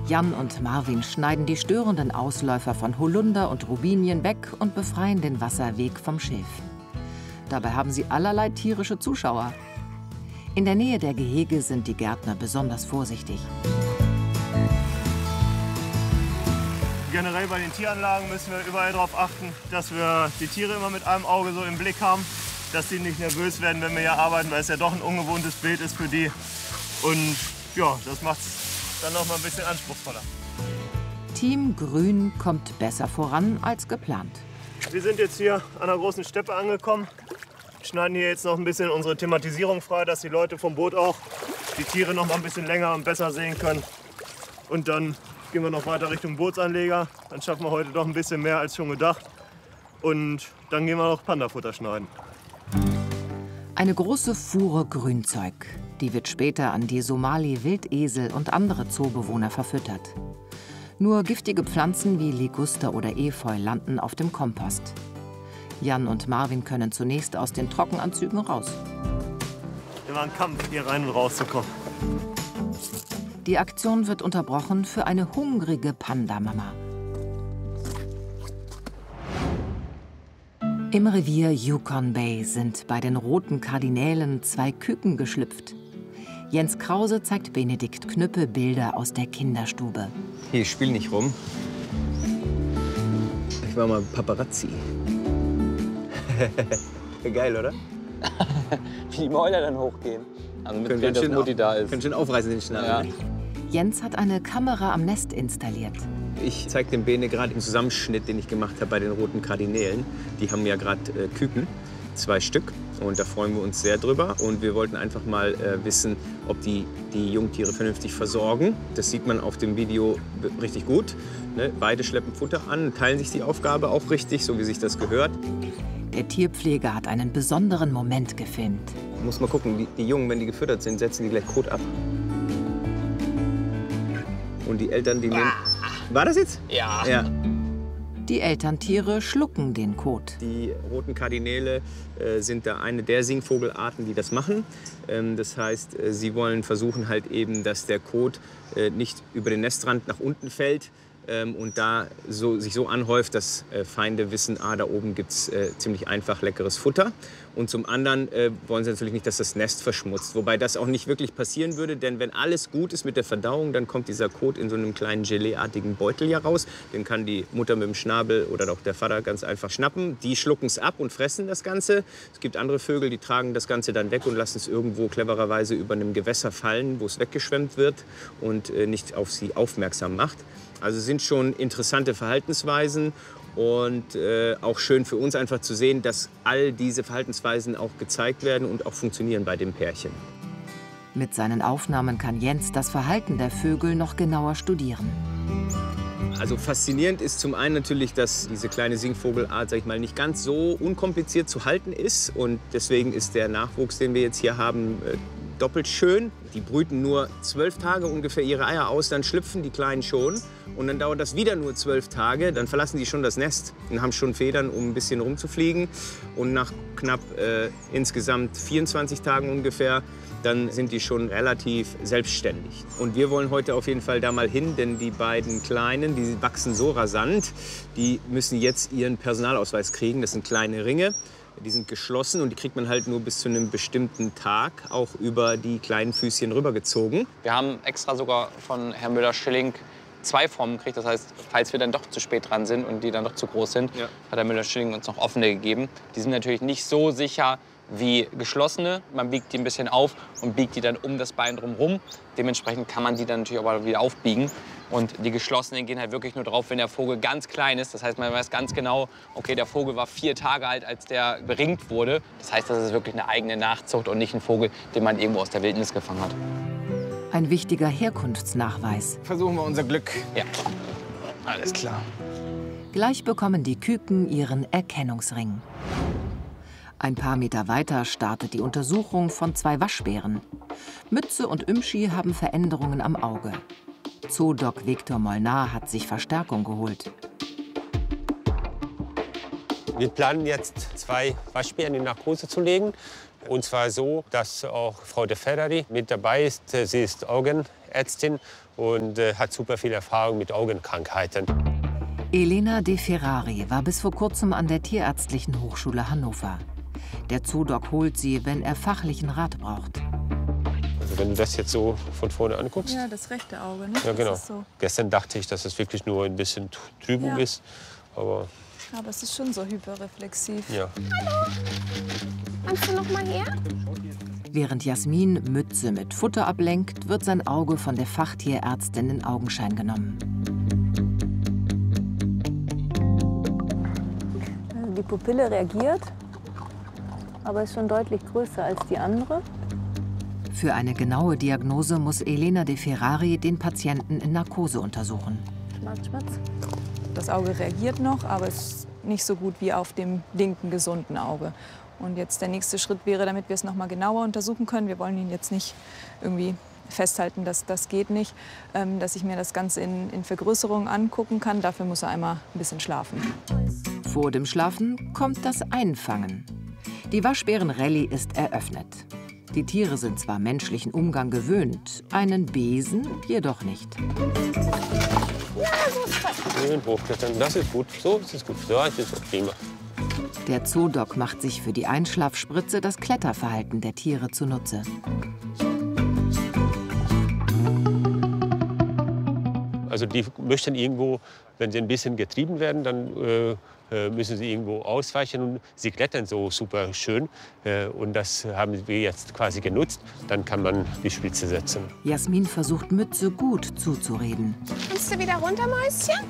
Jan und Marvin schneiden die störenden Ausläufer von Holunder und Robinien weg und befreien den Wasserweg vom Schilf. Dabei haben sie allerlei tierische Zuschauer. In der Nähe der Gehege sind die Gärtner besonders vorsichtig. Generell bei den Tieranlagen müssen wir überall darauf achten, dass wir die Tiere immer mit einem Auge so im Blick haben, dass sie nicht nervös werden, wenn wir hier arbeiten, weil es ja doch ein ungewohntes Bild ist für die. Und ja, das macht es dann noch mal ein bisschen anspruchsvoller. Team Grün kommt besser voran als geplant. Wir sind jetzt hier an der großen Steppe angekommen. Schneiden hier jetzt noch ein bisschen unsere Thematisierung frei, dass die Leute vom Boot auch die Tiere noch mal ein bisschen länger und besser sehen können. Und dann gehen wir noch weiter Richtung Bootsanleger. Dann schaffen wir heute doch ein bisschen mehr als schon gedacht. Und dann gehen wir noch Pandafutter schneiden. Eine große Fuhre Grünzeug. Die wird später an die Somali-Wildesel und andere Zoobewohner verfüttert. Nur giftige Pflanzen wie Liguster oder Efeu landen auf dem Kompost. Jan und Marvin können zunächst aus den Trockenanzügen raus. Wir waren ein Kampf, hier rein und rauszukommen. Die Aktion wird unterbrochen für eine hungrige Panda-Mama. Im Revier Yukon Bay sind bei den roten Kardinälen 2 Küken geschlüpft. Jens Krause zeigt Benedikt Knüppe Bilder aus der Kinderstube. Hier, ich spiel nicht rum. Ich war mal Paparazzi. Geil, oder? Wie die Mäuler dann hochgehen. Also mit Bild, dass Mutti da ist. Können schön aufreißen den Schnabel. Ja. Jens hat eine Kamera am Nest installiert. Ich zeige dem Bene gerade den Zusammenschnitt, den ich gemacht habe bei den roten Kardinälen. Die haben ja gerade Küken, 2 Stück. Und da freuen wir uns sehr drüber. Und wir wollten einfach mal wissen, ob die Jungtiere vernünftig versorgen. Das sieht man auf dem Video richtig gut. Ne? Beide schleppen Futter an, teilen sich die Aufgabe auch richtig, so wie sich das gehört. Der Tierpfleger hat einen besonderen Moment gefilmt. Muss mal gucken, die Jungen, wenn die gefüttert sind, setzen die gleich Kot ab. Und die Eltern, die nehmen... War das jetzt? Ja. Ja. Die Elterntiere schlucken den Kot. Die roten Kardinäle sind da eine der Singvogelarten, die das machen. Das heißt, sie wollen versuchen halt eben, dass der Kot nicht über den Nestrand nach unten fällt und da sich so anhäuft, dass Feinde wissen, da oben gibt es ziemlich einfach leckeres Futter. Und zum anderen wollen sie natürlich nicht, dass das Nest verschmutzt. Wobei das auch nicht wirklich passieren würde, denn wenn alles gut ist mit der Verdauung, dann kommt dieser Kot in so einem kleinen Geleeartigen Beutel hier raus. Den kann die Mutter mit dem Schnabel oder auch der Vater ganz einfach schnappen. Die schlucken es ab und fressen das Ganze. Es gibt andere Vögel, die tragen das Ganze dann weg und lassen es irgendwo clevererweise über einem Gewässer fallen, wo es weggeschwemmt wird und nicht auf sie aufmerksam macht. Also sind schon interessante Verhaltensweisen und auch schön für uns einfach zu sehen, dass all diese Verhaltensweisen auch gezeigt werden und auch funktionieren bei dem Pärchen. Mit seinen Aufnahmen kann Jens das Verhalten der Vögel noch genauer studieren. Also faszinierend ist zum einen natürlich, dass diese kleine Singvogelart, sag ich mal, nicht ganz so unkompliziert zu halten ist. Und deswegen ist der Nachwuchs, den wir jetzt hier haben, doppelt schön. Die brüten nur 12 Tage ungefähr ihre Eier aus, dann schlüpfen die Kleinen schon. Und dann dauert das wieder nur 12 Tage, dann verlassen die schon das Nest und haben schon Federn, um ein bisschen rumzufliegen. Und nach knapp insgesamt 24 Tagen ungefähr, dann sind die schon relativ selbstständig. Und wir wollen heute auf jeden Fall da mal hin, denn die beiden Kleinen, die wachsen so rasant, die müssen jetzt ihren Personalausweis kriegen. Das sind kleine Ringe. Die sind geschlossen und die kriegt man halt nur bis zu einem bestimmten Tag auch über die kleinen Füßchen rübergezogen. Wir haben extra sogar von Herrn Müller-Schilling 2 Formen gekriegt. Das heißt, falls wir dann doch zu spät dran sind und die dann doch zu groß sind, hat Herr Müller-Schilling uns noch offene gegeben. Die sind natürlich nicht so sicher wie geschlossene. Man biegt die ein bisschen auf und biegt die dann um das Bein drumherum. Dementsprechend kann man die dann natürlich auch wieder aufbiegen. Und die geschlossenen gehen halt wirklich nur drauf, wenn der Vogel ganz klein ist. Das heißt, man weiß ganz genau, okay, der Vogel war 4 Tage alt, als der beringt wurde. Das heißt, das ist wirklich eine eigene Nachzucht und nicht ein Vogel, den man irgendwo aus der Wildnis gefangen hat. Ein wichtiger Herkunftsnachweis. Versuchen wir unser Glück. Ja, alles klar. Gleich bekommen die Küken ihren Erkennungsring. Ein paar Meter weiter startet die Untersuchung von 2 Waschbären. Mütze und Ümschi haben Veränderungen am Auge. Zoodoc Viktor Molnar hat sich Verstärkung geholt. Wir planen jetzt 2 Waschbären in Narkose zu legen. Und zwar so, dass auch Frau de Ferrari mit dabei ist. Sie ist Augenärztin und hat super viel Erfahrung mit Augenkrankheiten. Elena De Ferrari war bis vor kurzem an der Tierärztlichen Hochschule Hannover. Der Zoodoc holt sie, wenn er fachlichen Rat braucht. Also wenn du das jetzt so von vorne anguckst. Ja, das rechte Auge, ne? Ja, genau. Das ist so. Gestern dachte ich, dass es wirklich nur ein bisschen Trübung ist. Aber es ist schon so hyperreflexiv. ja. Kannst du noch mal her? Während Jasmin Mütze mit Futter ablenkt, wird sein Auge von der Fachtierärztin in Augenschein genommen. Also die Pupille reagiert, aber ist schon deutlich größer als die andere. Für eine genaue Diagnose muss Elena De Ferrari den Patienten in Narkose untersuchen. Schmatz, schmatz. Das Auge reagiert noch, aber es ist nicht so gut wie auf dem linken gesunden Auge. Und jetzt der nächste Schritt wäre, damit wir es noch mal genauer untersuchen können. Wir wollen ihn jetzt nicht irgendwie festhalten, dass das geht nicht, dass ich mir das Ganze in Vergrößerung angucken kann. Dafür muss er einmal ein bisschen schlafen. Vor dem Schlafen kommt das Einfangen. Die Waschbären-Rallye ist eröffnet. Die Tiere sind zwar menschlichen Umgang gewöhnt, einen Besen jedoch nicht. Schön hochklettern, das ist gut. So ist es gut. So ist es prima. Der Zoodoc macht sich für die Einschlafspritze das Kletterverhalten der Tiere zunutze. Also die möchten irgendwo, wenn sie ein bisschen getrieben werden, dann müssen sie irgendwo ausweichen. Und sie klettern so super schön. Und das haben wir jetzt quasi genutzt. Dann kann man die Spitze setzen. Jasmin versucht Mütze gut zuzureden. Kannst du wieder runter, Mäuschen?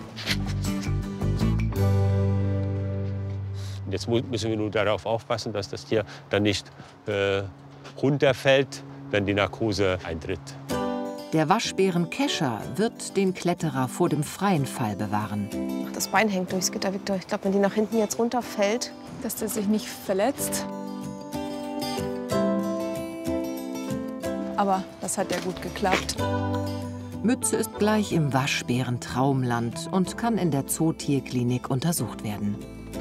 Und jetzt müssen wir nur darauf aufpassen, dass das Tier dann nicht runterfällt, wenn die Narkose eintritt. Der Waschbären Kescher wird den Kletterer vor dem freien Fall bewahren. Ach, das Bein hängt durchs Gitter, Victor. Ich glaube, wenn die nach hinten jetzt runterfällt. Dass der sich nicht verletzt. Aber das hat ja gut geklappt. Mütze ist gleich im Waschbären-Traumland und kann in der Zootierklinik untersucht werden.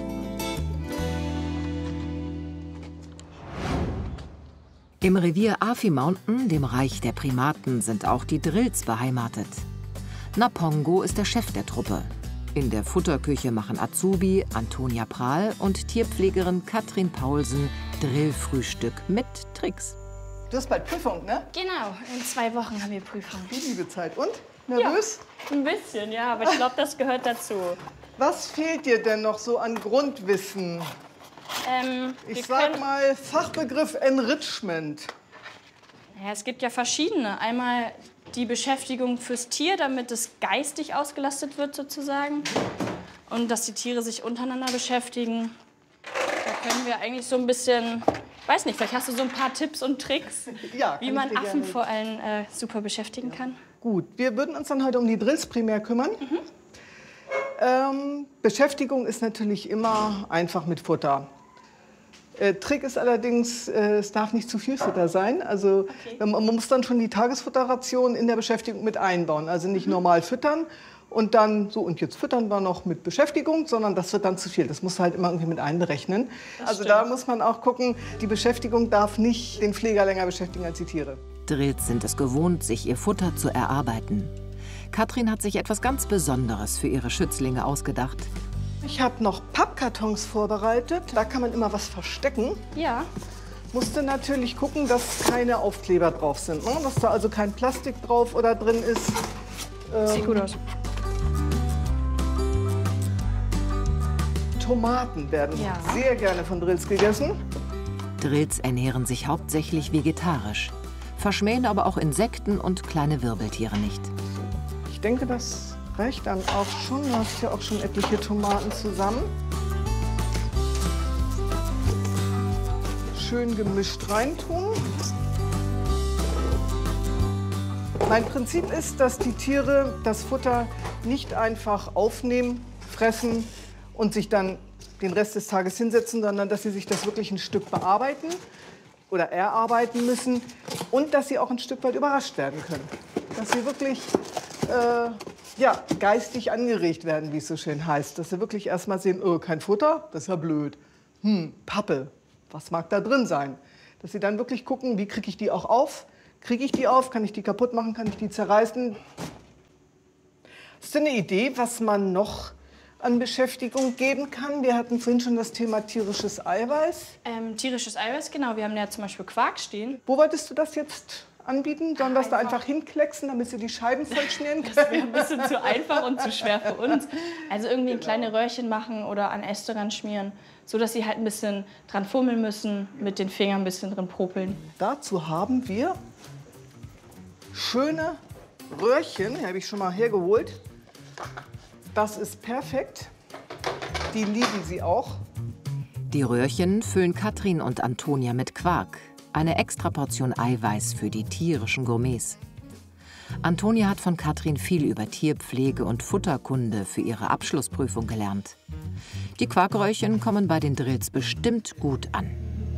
Im Revier Afi Mountain, dem Reich der Primaten, sind auch die Drills beheimatet. Napongo ist der Chef der Truppe. In der Futterküche machen Azubi Antonia Prahl und Tierpflegerin Katrin Paulsen Drillfrühstück mit Tricks. Du hast bald Prüfung, ne? Genau, in 2 Wochen haben wir Prüfung. Die liebe Zeit. Und? Nervös? Ja, ein bisschen, ja, aber ich glaube, das gehört dazu. Was fehlt dir denn noch so an Grundwissen? Ich sag mal Fachbegriff Enrichment. Ja, es gibt ja verschiedene. Einmal die Beschäftigung fürs Tier, damit es geistig ausgelastet wird sozusagen. Und dass die Tiere sich untereinander beschäftigen. Da können wir eigentlich so ein bisschen, weiß nicht, vielleicht hast du so ein paar Tipps und Tricks, Ja, wie man Affen vor allem super beschäftigen kann. Gut, wir würden uns dann heute um die Drills primär kümmern. Beschäftigung ist natürlich immer einfach mit Futter. Trick ist allerdings, es darf nicht zu viel Futter sein. Also man muss dann schon die Tagesfutterration in der Beschäftigung mit einbauen. Also nicht normal füttern und dann so, und jetzt füttern wir noch mit Beschäftigung, sondern das wird dann zu viel. Das muss halt immer irgendwie mit einberechnen. Also da muss man auch gucken, die Beschäftigung darf nicht den Pfleger länger beschäftigen als die Tiere. Drills sind es gewohnt, sich ihr Futter zu erarbeiten. Katrin hat sich etwas ganz Besonderes für ihre Schützlinge ausgedacht. Ich habe noch Pappkartons vorbereitet. Da kann man immer was verstecken. Ja. Musste natürlich gucken, dass keine Aufkleber drauf sind. Ne? Dass da also kein Plastik drauf oder drin ist. Sieht gut aus. Tomaten werden sehr gerne von Drills gegessen. Drills ernähren sich hauptsächlich vegetarisch, verschmähen aber auch Insekten und kleine Wirbeltiere nicht. Ich denke, das reicht dann auch schon. Du hast ja auch schon etliche Tomaten zusammen. Schön gemischt reintun. Mein Prinzip ist, dass die Tiere das Futter nicht einfach aufnehmen, fressen und sich dann den Rest des Tages hinsetzen, sondern dass sie sich das wirklich ein Stück bearbeiten oder erarbeiten müssen und dass sie auch ein Stück weit überrascht werden können. Dass sie wirklich geistig angeregt werden, wie es so schön heißt. Dass sie wirklich erst mal sehen, oh, kein Futter, das ist ja blöd. Pappe, was mag da drin sein? Dass sie dann wirklich gucken, wie kriege ich die auch auf? Kriege ich die auf? Kann ich die kaputt machen? Kann ich die zerreißen? Hast du eine Idee, was man noch an Beschäftigung geben kann? Wir hatten vorhin schon das Thema tierisches Eiweiß. Tierisches Eiweiß, genau. Wir haben ja zum Beispiel Quark stehen. Wo wolltest du das jetzt anbieten? Sollen wir das da einfach hinklecksen, damit sie die Scheiben vollschmieren können? Das wäre ein bisschen zu einfach und zu schwer für uns. Also irgendwie kleine Röhrchen machen oder an Äste ran schmieren, so dass sie halt ein bisschen dran fummeln müssen, mit den Fingern ein bisschen drin popeln. Dazu haben wir schöne Röhrchen, die habe ich schon mal hergeholt. Das ist perfekt. Die lieben sie auch. Die Röhrchen füllen Katrin und Antonia mit Quark. Eine Extraportion Eiweiß für die tierischen Gourmets. Antonia hat von Katrin viel über Tierpflege und Futterkunde für ihre Abschlussprüfung gelernt. Die Quarkröhrchen kommen bei den Drills bestimmt gut an.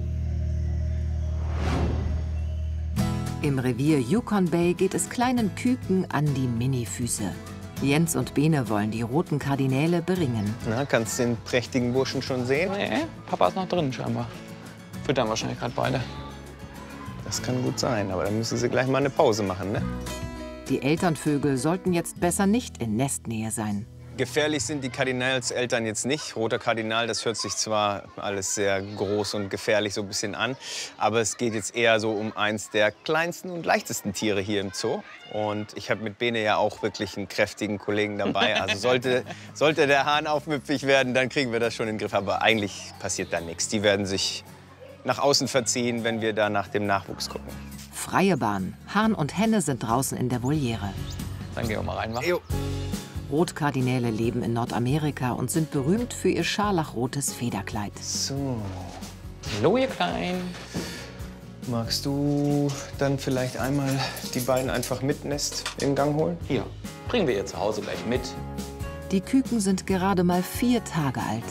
Im Revier Yukon Bay geht es kleinen Küken an die Minifüße. Jens und Bene wollen die roten Kardinäle beringen. Na, kannst du den prächtigen Burschen schon sehen? Nee, Papa ist noch drin scheinbar. Füttern wahrscheinlich gerade beide. Das kann gut sein, aber dann müssen sie gleich mal eine Pause machen, ne? Die Elternvögel sollten jetzt besser nicht in Nestnähe sein. Gefährlich sind die Kardinalseltern jetzt nicht. Roter Kardinal, das hört sich zwar alles sehr groß und gefährlich so ein bisschen an, aber es geht jetzt eher so um eins der kleinsten und leichtesten Tiere hier im Zoo. Und ich habe mit Bene ja auch wirklich einen kräftigen Kollegen dabei. Also sollte der Hahn aufmüpfig werden, dann kriegen wir das schon in den Griff. Aber eigentlich passiert da nichts. Die werden sich nach außen verziehen, wenn wir da nach dem Nachwuchs gucken. Freie Bahn. Hahn und Henne sind draußen in der Voliere. Dann gehen wir mal rein, wa? Rotkardinäle leben in Nordamerika und sind berühmt für ihr scharlachrotes Federkleid. So. Hallo, ihr Kleinen. Magst du dann vielleicht einmal die beiden einfach mit Nest in Gang holen? Hier, bringen wir ihr zu Hause gleich mit. Die Küken sind gerade mal 4 Tage alt.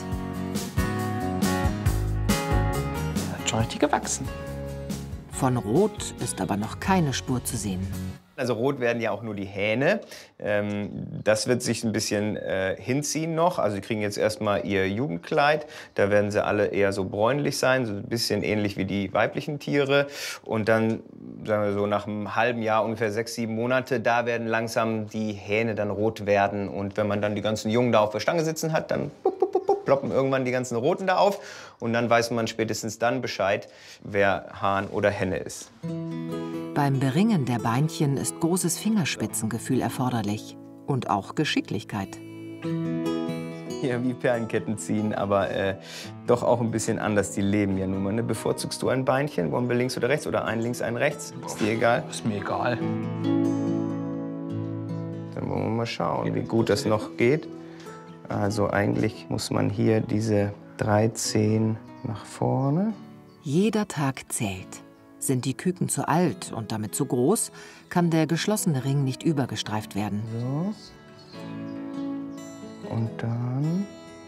Hat schon richtig gewachsen. Von Rot ist aber noch keine Spur zu sehen. Also rot werden ja auch nur die Hähne. Das wird sich ein bisschen hinziehen noch. Also sie kriegen jetzt erstmal ihr Jugendkleid. Da werden sie alle eher so bräunlich sein, so ein bisschen ähnlich wie die weiblichen Tiere. Und dann, sagen wir so, nach einem halben Jahr, ungefähr 6, 7 Monate, da werden langsam die Hähne dann rot werden. Und wenn man dann die ganzen Jungen da auf der Stange sitzen hat, dann ploppen irgendwann die ganzen Roten da auf. Und dann weiß man spätestens dann Bescheid, wer Hahn oder Henne ist. Beim Beringen der Beinchen ist großes Fingerspitzengefühl erforderlich und auch Geschicklichkeit. Hier wie Perlenketten ziehen, aber doch auch ein bisschen anders. Die leben ja nun mal. Ne? Bevorzugst du ein Beinchen? Wollen wir links oder rechts oder ein links, ein rechts? Ist dir egal? Ist mir egal. Dann wollen wir mal schauen, wie gut das noch geht. Also eigentlich muss man hier diese 3 Zehen nach vorne. Jeder Tag zählt. Sind die Küken zu alt und damit zu groß, kann der geschlossene Ring nicht übergestreift werden. So. Und dann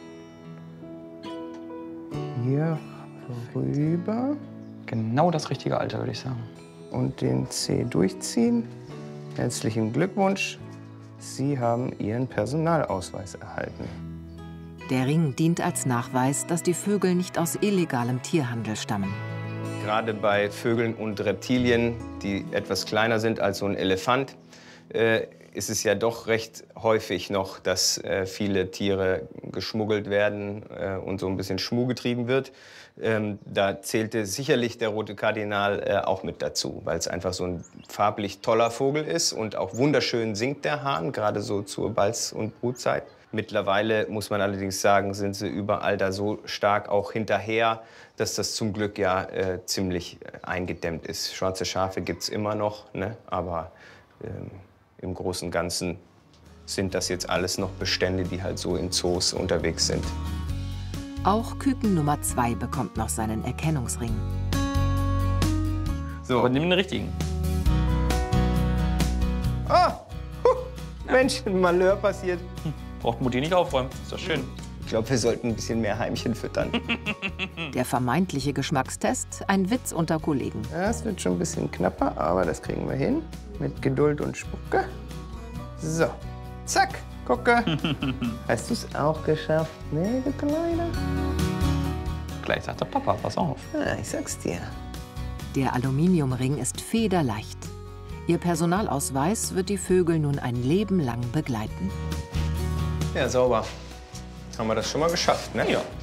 hier rüber. Genau das richtige Alter, würde ich sagen. Und den Zeh durchziehen. Herzlichen Glückwunsch. Sie haben Ihren Personalausweis erhalten. Der Ring dient als Nachweis, dass die Vögel nicht aus illegalem Tierhandel stammen. Gerade bei Vögeln und Reptilien, die etwas kleiner sind als so ein Elefant, ist es ja doch recht häufig noch, dass viele Tiere geschmuggelt werden und so ein bisschen Schmuh getrieben wird. Da zählte sicherlich der rote Kardinal auch mit dazu, weil es einfach so ein farblich toller Vogel ist und auch wunderschön singt der Hahn, gerade so zur Balz- und Brutzeit. Mittlerweile, muss man allerdings sagen, sind sie überall da so stark auch hinterher, dass das zum Glück ja ziemlich eingedämmt ist. Schwarze Schafe gibt es immer noch, ne? Aber im Großen und Ganzen sind das jetzt alles noch Bestände, die halt so in Zoos unterwegs sind. Auch Küken Nummer 2 bekommt noch seinen Erkennungsring. So. Aber nimm den richtigen. Ah! Mensch, ein Malheur passiert. Braucht Mutti nicht aufräumen, ist doch schön. Ich glaube, wir sollten ein bisschen mehr Heimchen füttern. Der vermeintliche Geschmackstest, ein Witz unter Kollegen. Ja, es wird schon ein bisschen knapper, aber das kriegen wir hin. Mit Geduld und Spucke. So, zack, gucke. Hast du es auch geschafft, ne, du Kleiner? Gleich sagt der Papa, pass auf. Ja, ich sag's dir. Der Aluminiumring ist federleicht. Ihr Personalausweis wird die Vögel nun ein Leben lang begleiten. Ja, sauber. Haben wir das schon mal geschafft, ne? Ja.